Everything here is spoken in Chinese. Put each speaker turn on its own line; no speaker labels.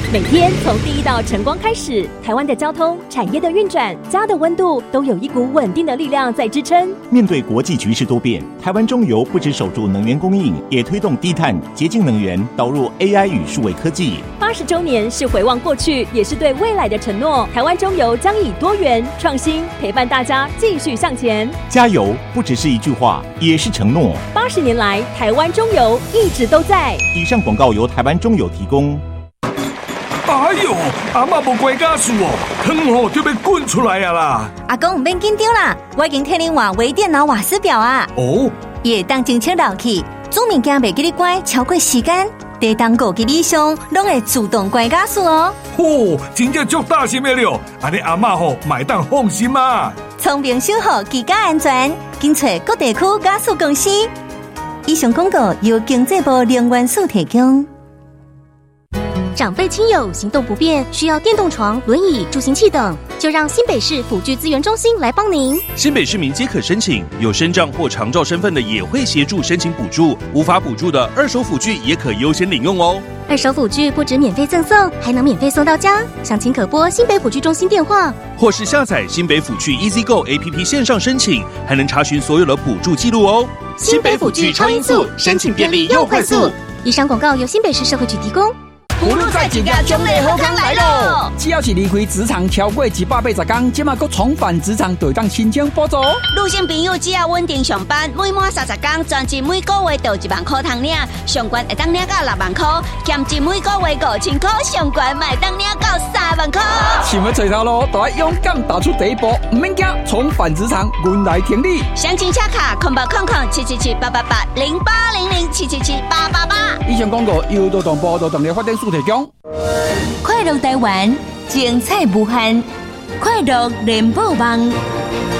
每天从第一道晨光开始，台湾的交通、产业的运转、家的温度，都有一股稳定的力量在支撑。
面对国际局势多变，台湾中油不只守住能源供应，也推动低碳、洁净能源，导入 AI 与数位科技。
80周年是回望过去，也是对未来的承诺。台湾中油将以多元、创新陪伴大家继续向前。
加油不只是一句话，也是承诺。
80年来，台湾中油一直都在。
以上广告由台湾中油提供。
哎呦，阿嬷无关家事哦，汤就要滚出来啊啦！
阿公唔免紧张啦，我已经替您换微电脑瓦斯表啊。
哦，
也当真清热气，煮物件袂记你关超过时间，地当5级以上，拢会自动关加速哦。
嚯，真正足大心的了，安尼阿嬷买当放心啊。
聪明守护居家安全，紧找各地区加速公司。以上广告由经济部能源署提供。
长辈亲友行动不便，需要电动床、轮椅、助行器等，就让新北市辅具资源中心来帮您。
新北市民皆可申请，有身障或长照身份的也会协助申请补助，无法补助的二手辅具也可优先领用哦。
二手辅具不止免费赠送，还能免费送到家。详情可拨新北辅具中心电话，
或是下载新北辅具 EasyGo APP 线上申请，还能查询所有的补助记录哦。
新北辅具超音速，申请便利又快速。以上广告由新北市社会局提供。
葫芦菜一家奖励好康来咯！只要是离开职场超过180天，即马搁重返职场，就当申请补助。
女性朋友只要稳定上班，每满30天，全职每个月就1万块通领，上悬会当领到6万块，兼职每个月5000块，上悬卖当领到3万块。
想要找头路，就要勇敢踏出第一步，唔免惊，重返职场，阮来挺你。
详情洽卡0800-777-888，0800-777-888。
以上广告由劳动部劳动力发展署提供。
快乐台湾，精彩无限，快乐联播网。